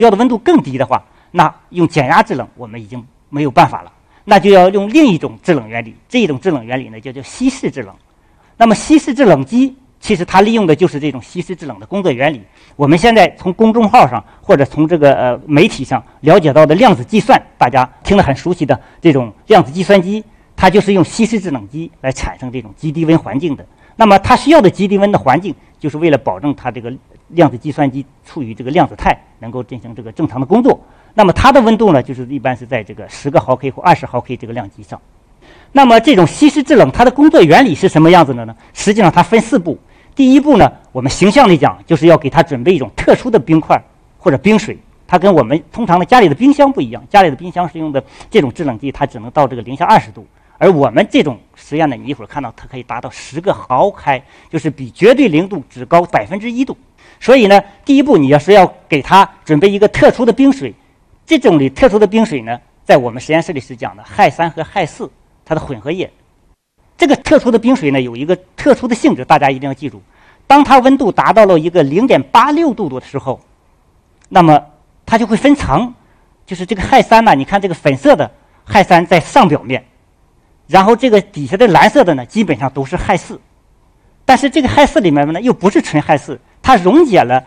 要的温度更低的话，那用减压制冷我们已经没有办法了，那就要用另一种制冷原理。这一种制冷原理呢，叫稀释制冷。那么稀释制冷机其实它利用的就是这种稀释制冷的工作原理。我们现在从公众号上或者从这个媒体上了解到的量子计算，大家听得很熟悉的这种量子计算机，它就是用稀释制冷机来产生这种极低温环境的。那么它需要的极低温的环境，就是为了保证它这个量子计算机处于这个量子态，能够进行这个正常的工作。那么它的温度呢，就是一般是在这个10个毫 K 或20毫 K 这个量级上。那么这种稀释制冷它的工作原理是什么样子的呢？实际上它分4步。第一步呢，我们形象里讲，就是要给它准备一种特殊的冰块或者冰水。它跟我们通常的家里的冰箱不一样，家里的冰箱是用的这种制冷剂，它只能到这个零下20度。而我们这种实验呢，你一会儿看到它可以达到10个毫开，就是比绝对零度只高1%度。所以呢，第一步你要给它准备一个特殊的冰水。这种特殊的冰水呢，在我们实验室里是讲的氦3和氦4它的混合液。这个特殊的冰水呢，有一个特殊的性质，大家一定要记住。当它温度达到了一个0.86度的时候，那么它就会分层，就是这个氦3呢，你看这个粉色的氦3在上表面，然后这个底下的蓝色的呢，基本上都是氦4。但是这个氦4里面呢，又不是纯氦4，它溶解了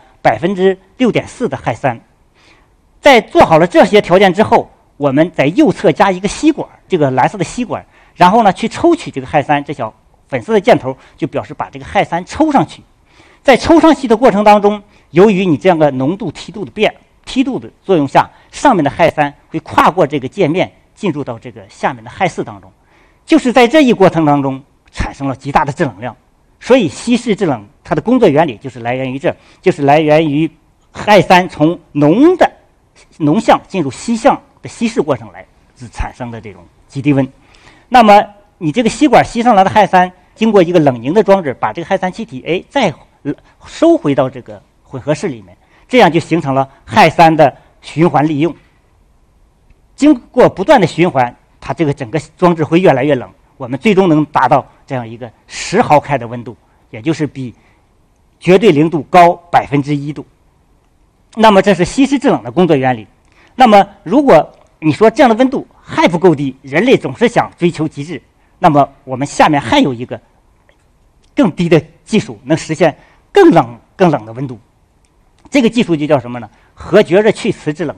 6.4%的氦3。在做好了这些条件之后，我们在右侧加一个吸管，这个蓝色的吸管，然后呢去抽取这个氦3，这小粉色的箭头就表示把这个氦3抽上去。在抽上去的过程当中，由于你这样的浓度梯度的作用下，上面的氦3会跨过这个界面，进入到这个下面的氦4当中。就是在这一过程当中产生了极大的制冷量。所以稀释制冷它的工作原理就是来源于就是来源于氦3从浓相进入稀相的稀释过程来产生的这种极低温。那么你这个吸管吸上来的氦3，经过一个冷凝的装置，把这个氦3气体再收回到这个混合式里面，这样就形成了氦3的循环利用。经过不断的循环，它这个整个装置会越来越冷，我们最终能达到这样一个10毫开的温度，也就是比绝对零度高1%度。那么这是稀释制冷的工作原理。那么如果你说这样的温度还不够低，人类总是想追求极致，那么我们下面还有一个更低的技术，能实现更冷的温度。这个技术就叫什么呢？核绝热去磁制冷。